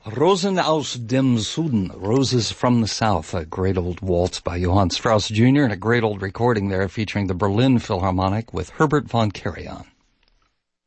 Rosen aus dem Süden, Roses from the South, a great old waltz by Johann Strauss Jr. and a great old recording there featuring the Berlin Philharmonic with Herbert von Karajan.